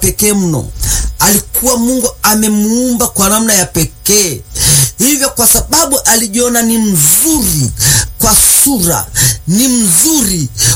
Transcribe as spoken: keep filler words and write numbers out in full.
pekee mno. Alikuwa Mungu amemuumba kwa namna ya pekee. Hivyo kwa sababu alijiona ni mzuri kwa sura, ni mzuri